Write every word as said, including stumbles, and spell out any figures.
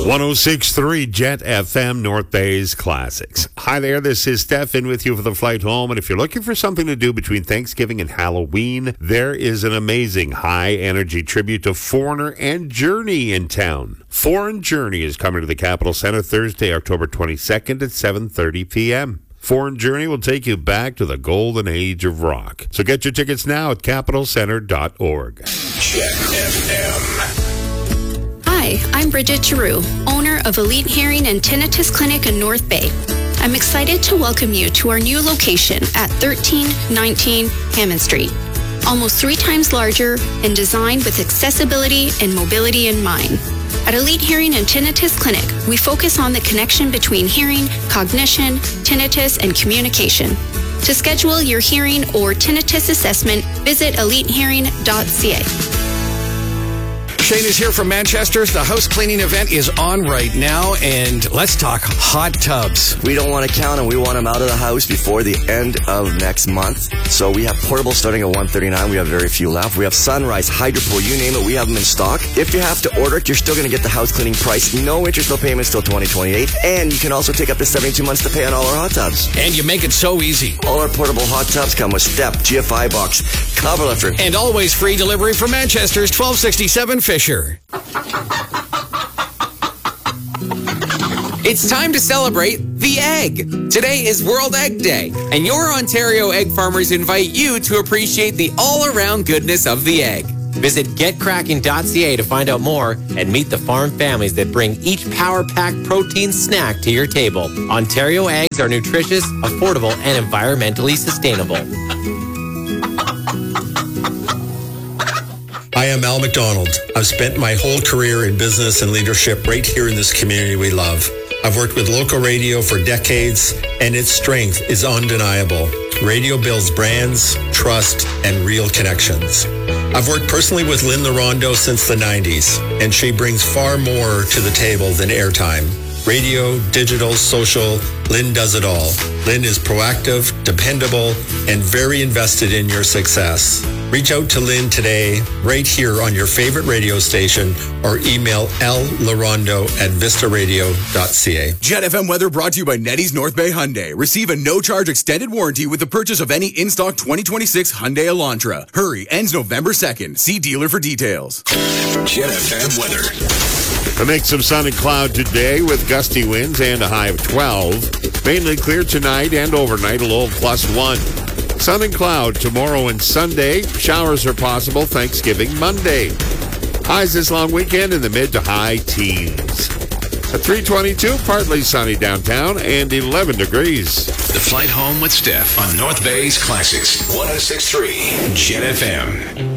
one oh six point three Jet F M, North Bay's Classics. Hi there, this is Steph in with you for the flight home. And if you're looking for something to do between Thanksgiving and Halloween, there is an amazing high-energy tribute to Foreigner and Journey in town. Foreign Journey is coming to the Capitol Center Thursday, October twenty-second at seven thirty p.m. Foreign Journey will take you back to the golden age of rock. So get your tickets now at capitol center dot org. Jet F M. Hi, I'm Bridget Giroux, owner of Elite Hearing and Tinnitus Clinic in North Bay. I'm excited to welcome you to our new location at thirteen nineteen Hammond Street. Almost three times larger and designed with accessibility and mobility in mind. At Elite Hearing and Tinnitus Clinic, we focus on the connection between hearing, cognition, tinnitus, and communication. To schedule your hearing or tinnitus assessment, visit elite hearing dot c a. Shane is here from Manchester's. The house cleaning event is on right now, and let's talk hot tubs. We don't want to count them. We want them out of the house before the end of next month. So we have portable starting at one thirty-nine. We have very few left. We have Sunrise, Hydropool, you name it. We have them in stock. If you have to order it, you're still going to get the house cleaning price. No interest, no payments till twenty twenty-eight. And you can also take up to seventy-two months to pay on all our hot tubs. And you make it so easy. All our portable hot tubs come with step, G F I box, cover lifter. And always free delivery from Manchester's, twelve sixty-seven Fisher. It's time to celebrate the egg. Today is World Egg Day, and your Ontario egg farmers invite you to appreciate the all-around goodness of the egg. Visit get cracking dot c a to find out more and meet the farm families that bring each power-packed protein snack to your table. Ontario eggs are nutritious, affordable, and environmentally sustainable. Hi, I'm Al McDonald. I've spent my whole career in business and leadership right here in this community we love. I've worked with local radio for decades, and its strength is undeniable. Radio builds brands, trust, and real connections. I've worked personally with Lynn LaRondo since the nineties, and she brings far more to the table than airtime. Radio, digital, social, Lynn does it all. Lynn is proactive, dependable, and very invested in your success. Reach out to Lynn today, right here on your favorite radio station, or email l larondo at vista radio dot c a. Jet F M weather brought to you by Nettie's North Bay Hyundai. Receive a no-charge extended warranty with the purchase of any in-stock twenty twenty-six Hyundai Elantra. Hurry, ends November second. See dealer for details. Jet F M weather. A mix of sun and cloud today with gusty winds and a high of twelve. Mainly clear tonight and overnight, a low of plus one. Sun and cloud tomorrow and Sunday. Showers are possible Thanksgiving Monday. Highs this long weekend in the mid to high teens. At three twenty-two, partly sunny downtown and eleven degrees. The flight home with Steph on North Bay's Classics. one oh six point three Jet F M.